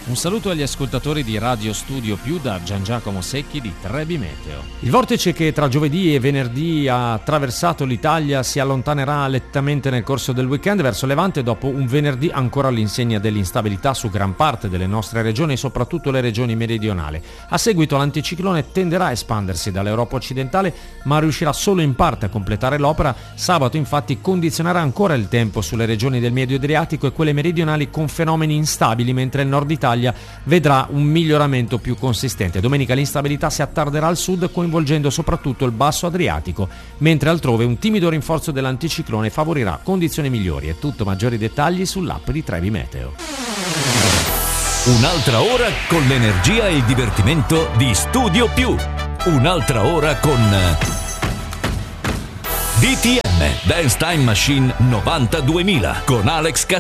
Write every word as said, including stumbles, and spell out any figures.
Un saluto agli ascoltatori di Radio Studio Più da Gian Giacomo Secchi di Trebi Meteo. Il vortice che tra giovedì e venerdì ha attraversato l'Italia si allontanerà lentamente nel corso del weekend verso Levante dopo un venerdì ancora all'insegna dell'instabilità su gran parte delle nostre regioni, soprattutto le regioni meridionali. A seguito l'anticiclone tenderà a espandersi dall'Europa occidentale, ma riuscirà solo in parte a completare l'opera. Sabato infatti condizionerà ancora il tempo sulle regioni del Medio Adriatico e quelle meridionali con fenomeni instabili, mentre il nord Italia vedrà un miglioramento più consistente. Domenica l'instabilità si attarderà al sud, coinvolgendo soprattutto il basso Adriatico, mentre altrove un timido rinforzo dell'anticiclone favorirà condizioni migliori. È tutto, maggiori dettagli sull'app di Trebi Meteo. Un'altra ora con l'energia e il divertimento di Studio Più. Un'altra ora con D T M Dance Time Machine novanta duemila con Alex Castelli.